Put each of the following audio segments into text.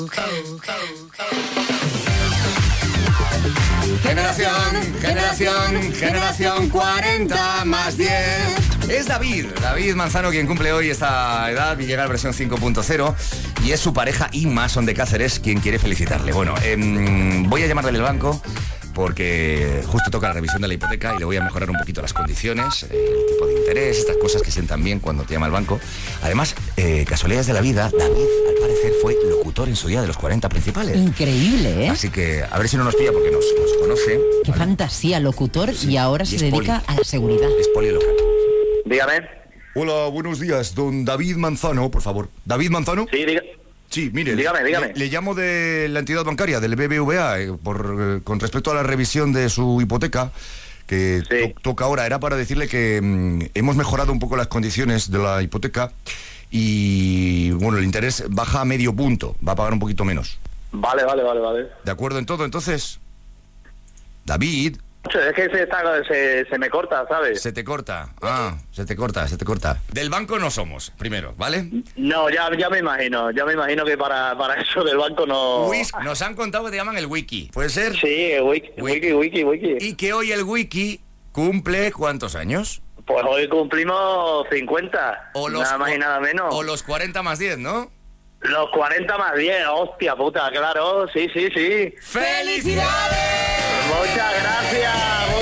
Generación 40 más 10. Es David Manzano quien cumple hoy esta edad y llega a la versión 5.0 y es su pareja Inma Son de Cáceres quien quiere felicitarle. Bueno, voy a llamarle del banco porque justo toca la revisión de la hipoteca y le voy a mejorar un poquito las condiciones, el tipo de interés, estas cosas que sientan bien cuando te llama el banco. Además, casualidades de la vida, David, al parecer, fue locutor en su día de los 40 principales. Increíble, ¿eh? Así que a ver si no nos pilla porque nos conoce. Qué fantasía, locutor, sí, y ahora se dedica a la seguridad. Es poli local. Dígame. Hola, buenos días, don David Manzano, por favor. ¿David Manzano? Sí, Sí, mire, dígame. Le llamo de la entidad bancaria, del BBVA, con respecto a la revisión de su hipoteca, que sí. Toca ahora. Era para decirle que hemos mejorado un poco las condiciones de la hipoteca y, bueno, el interés baja a medio punto, va a pagar un poquito menos. Vale. ¿De acuerdo en todo? Entonces, David... Es que se me corta, ¿sabes? Se te corta. Se te corta. Del banco no somos, primero, ¿vale? No, ya me imagino que para eso del banco no... Nos han contado que te llaman el Wiki, ¿puede ser? Sí, Wiki. Y que hoy el Wiki cumple ¿cuántos años? Pues hoy cumplimos 50, nada más y nada menos. O los 40 más 10, ¿no? Los 40 más 10, hostia puta, claro, sí. ¡Felicidades! Muchas gracias.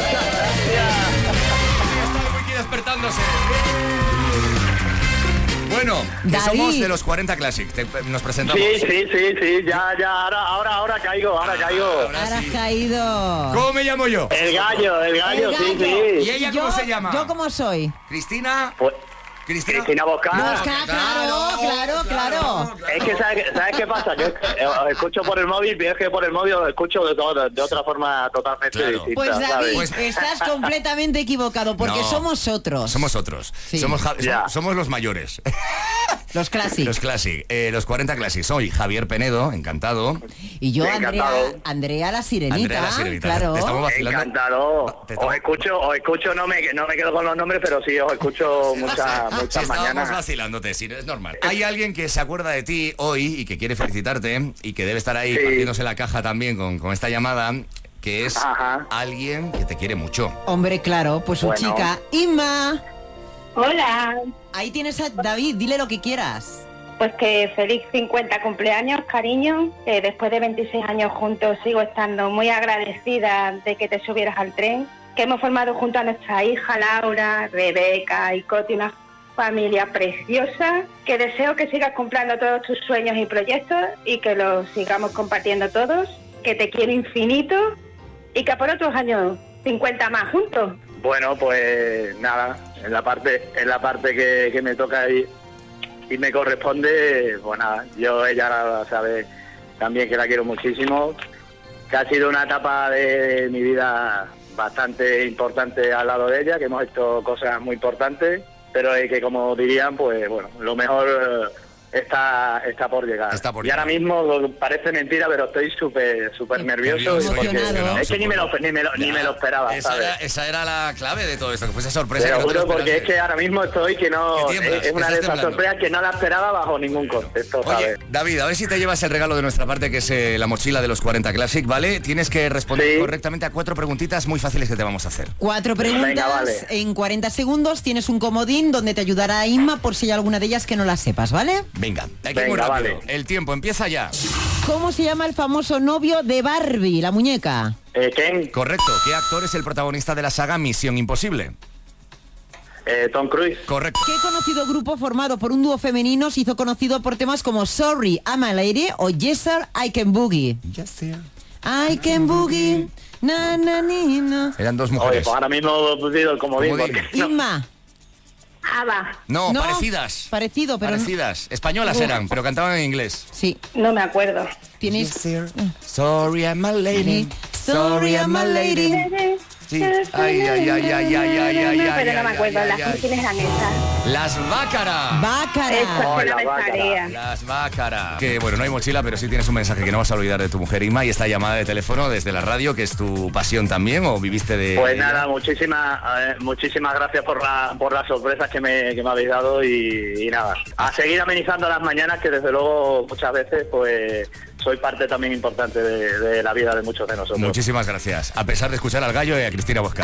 Está el Wiki despertándose. Bueno, que David. somos de los 40 Classic, nos presentamos. Sí, ya, ahora caigo. Ahora Ahora sí. has caído. ¿Cómo me llamo yo? El gallo, sí. ¿Y ella cómo se llama? ¿Yo cómo soy? Cristina. Pues, Cristina Bosca. Claro. Es que, ¿sabes qué pasa? Que os escucho por el móvil, y es que por el móvil os escucho de otra forma totalmente distinta. Pues David, ¿sabes? estás completamente equivocado, porque No. somos otros. Somos otros. Sí. Somos los mayores. Los Classic. Los Classic. Los 40 Classic. Soy Javier Penedo, encantado. Y yo, Encantado. Andrea la Sirenita. Claro. Te estamos vacilando. Encantado. Os escucho, no me quedo con los nombres, pero sí os escucho muchas Sí, estábamos mañanas. vacilándote, sí, es normal. Hay alguien que se acuerda de ti hoy y que quiere felicitarte y que debe estar ahí Sí. partiéndose la caja también con esta llamada, que es Ajá. alguien que te quiere mucho. Hombre, claro, pues su Bueno. chica, Inma. Hola, Ahí tienes a David, dile lo que quieras. pues que feliz 50 cumpleaños, cariño. Después de 26 años juntos sigo estando muy agradecida de que te subieras al tren, que hemos formado junto a nuestra hija Laura, Rebeca y Coti una familia preciosa, que deseo que sigas cumpliendo todos tus sueños y proyectos y que los sigamos compartiendo todos, que te quiero infinito y que por otros años 50 más juntos. Bueno, pues nada, en la parte que me toca y me corresponde, pues nada, ella sabe también que la quiero muchísimo, que ha sido una etapa de mi vida bastante importante al lado de ella, que hemos hecho cosas muy importantes, pero que como dirían, pues bueno, lo mejor está por llegar. Y ahora mismo parece mentira, pero estoy súper nervioso porque es que ni me lo esperaba, ¿sabes? Esa era la clave de todo esto, que fuese sorpresa. Te lo que no te juro, porque es esperaste. que ahora mismo estoy que no... Que tiemblas, es una que de estás esas temblando. sorpresas que no la esperaba bajo ningún contexto, Oye, ¿sabes? David, a ver si te llevas el regalo de nuestra parte, que es la mochila de los 40 Classic, ¿vale? Tienes que responder Sí. correctamente a 4 preguntitas muy fáciles que te vamos a hacer. 4 preguntas Venga, vale. en 40 segundos. Tienes un comodín donde te ayudará Inma por si hay alguna de ellas que no la sepas, ¿vale? Venga, hay que ir muy Venga, rápido. vale. El tiempo empieza ya. ¿Cómo se llama el famoso novio de Barbie, la muñeca? Ken, Correcto. ¿Qué actor es el protagonista de la saga Misión Imposible? Tom Cruise, Correcto. ¿Qué conocido grupo formado por un dúo femenino se hizo conocido por temas como Sorry, I'm a Lady o Yes Sir, I Can Boogie? I Can Boogie, na na ni no. Eran dos oye, mujeres. pues ahora mismo he pedido el comodín, Comodín. porque no. Inma. Ava, No, No, parecidas. parecido, pero no. Parecidas. Españolas No. eran, pero cantaban en inglés. Sí, no me acuerdo. tienes... Sorry, I'm a lady. Sorry, I'm a lady. Sí. Ay, ay, ay, ay, ay, ay, ay, ay, Pero no me ay, acuerdo, ay, las ay. canciones eran esas. Las Bácara. Bácara. Esa Hola, no me Bácara. salía. Las Bácara. Que bueno, no hay mochila, pero sí tienes un mensaje que no vas a olvidar de tu mujer Inma y esta llamada de teléfono desde la radio, que es tu pasión también, o viviste de... Pues nada, muchísimas gracias por las sorpresas que me habéis dado y nada, a seguir amenizando las mañanas, que desde luego muchas veces pues soy parte también importante de la vida de muchos de nosotros. Muchísimas gracias, a pesar de escuchar al Gallo y a Cristina Bosca.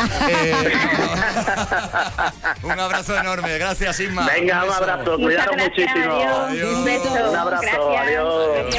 Un abrazo enorme, gracias Inma. Venga, un abrazo, cuidaros muchísimo. Adiós. Un beso. Un abrazo, Gracias. adiós.